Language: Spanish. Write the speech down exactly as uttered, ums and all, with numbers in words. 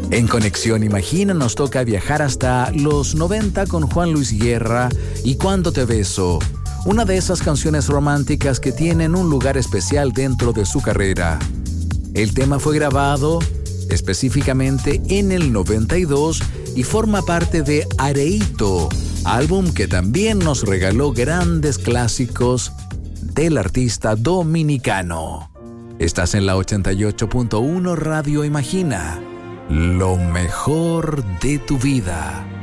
En Conexión Imagina nos toca viajar hasta los noventa con Juan Luis Guerra y Cuando te beso, una de esas canciones románticas que tienen un lugar especial dentro de su carrera. El tema fue grabado específicamente en el noventa y dos y forma parte de Areito, álbum que también nos regaló grandes clásicos del artista dominicano. Estás en la ochenta y ocho punto uno Radio Imagina, lo mejor de tu vida.